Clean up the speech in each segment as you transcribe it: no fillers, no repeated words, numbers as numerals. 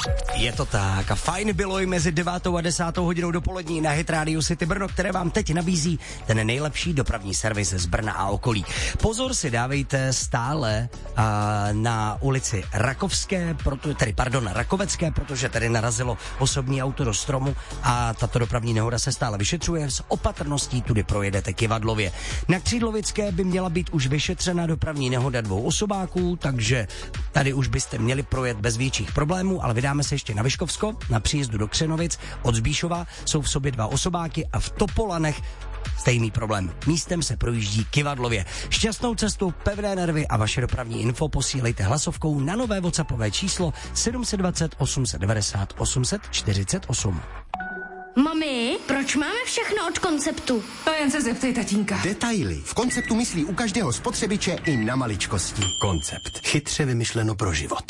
Je to tak a fajn bylo i mezi 9. a 10. hodinou dopolední na Hit Radio City Brno, které vám teď nabízí ten nejlepší dopravní servis z Brna a okolí. Pozor si dávejte stále na ulici Rakovecké, protože tady narazilo osobní auto do stromu a tato dopravní nehoda se stále vyšetřuje. S opatrností tudy projedete Kyvadlově. Na Křídlovické by měla být už vyšetřena dopravní nehoda 2 osobáků, takže tady už byste měli projet bez větších problémů, ale vydáme se ještě na Vyškovsko, na příjezdu do Křenovic od Zbíšova, jsou v sobě 2 osobáky a v Topolanech stejný problém. Místem se projíždí Kyvadlově. Šťastnou cestu, pevné nervy a vaše dopravní info posílejte hlasovkou na nové WhatsAppové číslo 720 890 848. Mami, proč máme všechno od Konceptu? To jen se zeptej tatínka. Detaily. V Konceptu myslí u každého spotřebiče i na maličkosti. Koncept. Chytře vymyšleno pro život.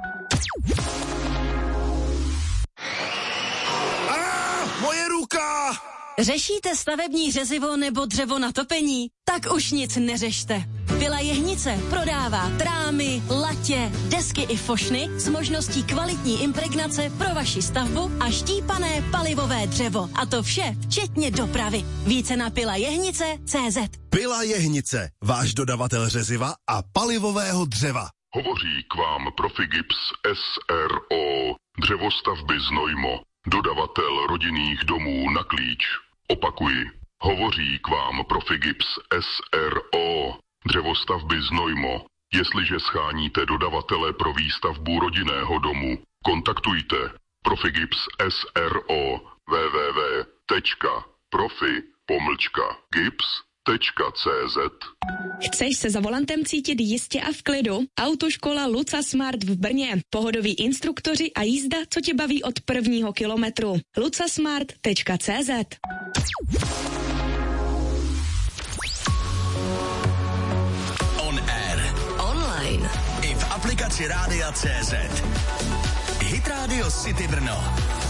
Moje ruka! Řešíte stavební řezivo nebo dřevo na topení? Tak už nic neřešte. Pila Jehnice prodává trámy, latě, desky i fošny s možností kvalitní impregnace pro vaši stavbu a štípané palivové dřevo. A to vše včetně dopravy. Více na pilajehnice.cz. Pila Jehnice, váš dodavatel řeziva a palivového dřeva. Hovoří k vám Profigips SRO, dřevostavby Znojmo, dodavatel rodinných domů na klíč. Opakuji, hovoří k vám Profigips SRO, dřevostavby Znojmo. Jestliže scháníte dodavatele pro výstavbu rodinného domu, kontaktujte Profigips SRO www.profi-gips.cz. Chceš se za volantem cítit jistě a v klidu? Autoškola Luca Smart v Brně. Pohodoví instruktoři a jízda, co tě baví od prvního kilometru. lucasmart.cz. On air. Online. I v aplikaci Rádia.cz. Hit Radio City Brno.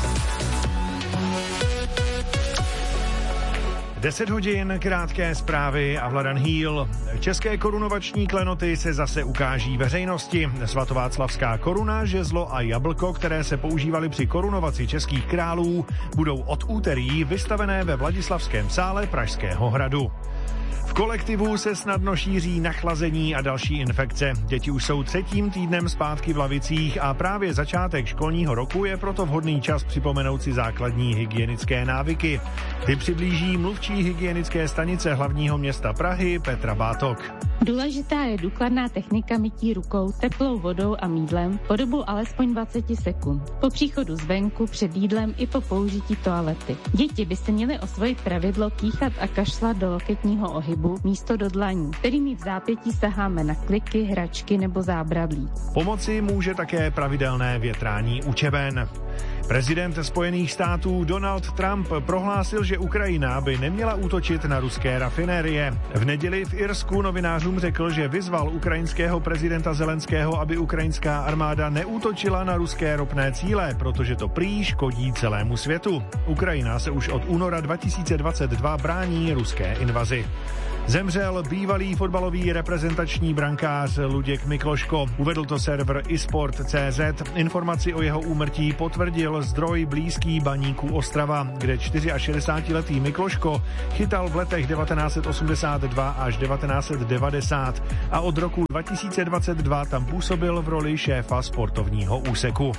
10 hodin, krátké zprávy a Vladan Hýl. České korunovační klenoty se zase ukáží veřejnosti. Svatováclavská koruna, žezlo a jablko, které se používaly při korunovaci českých králů, budou od úterý vystavené ve Vladislavském sále Pražského hradu. V kolektivu se snadno šíří nachlazení a další infekce. Děti už jsou 3. týdnem zpátky v lavicích a právě začátek školního roku je proto vhodný čas připomenout si základní hygienické návyky. Ty přiblíží mluvčí hygienické stanice hlavního města Prahy Petra Bátok. Důležitá je důkladná technika mytí rukou teplou vodou a mýdlem po dobu alespoň 20 sekund. Po příchodu zvenku, před jídlem i po použití toalety. Děti by se měly osvojit pravidlo kýchat a kašlat do loketního ohybu místo do dlaní, kterými v zápětí saháme na kliky, hračky nebo zábradlí. Pomoci může také pravidelné větrání učeben. Prezident Spojených států Donald Trump prohlásil, že Ukrajina by neměla útočit na ruské rafinérie. V neděli v Irsku novinářům řekl, že vyzval ukrajinského prezidenta Zelenského, aby ukrajinská armáda neútočila na ruské ropné cíle, protože to prý škodí celému světu. Ukrajina se už od února 2022 brání ruské invazi. Zemřel bývalý fotbalový reprezentační brankář Luděk Mikloško. Uvedl to server iSport.cz. Informaci o jeho úmrtí potvrdil zdroj blízký Baníku Ostrava, kde 64letý Mikloško chytal v letech 1982 až 1990 a od roku 2022 tam působil v roli šéfa sportovního úseku.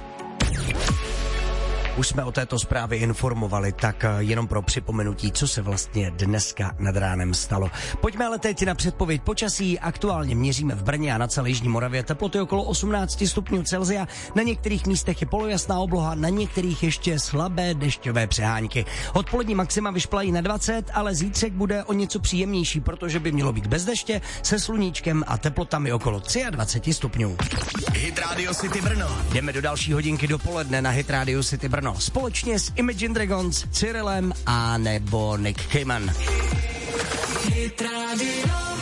Už jsme o této zprávě informovali, tak jenom pro připomenutí, co se vlastně dneska nad ránem stalo. Pojďme ale teď na předpověď počasí. Aktuálně měříme v Brně a na celé jižní Moravě teploty okolo 18 stupňů Celsia. Na některých místech je polojasná obloha, na některých ještě slabé dešťové přehánky. Odpolední maxima vyšplají na 20, ale zítřek bude o něco příjemnější, protože by mělo být bez deště, se sluníčkem a teplotami okolo 23 stupňů. Hit Radio City Brno. Jdeme do další hodinky dopoledne na Hit Radio City Brno. Společně s Imagine Dragons, Cyrillem a nebo Nick Cayman. Hit Radio.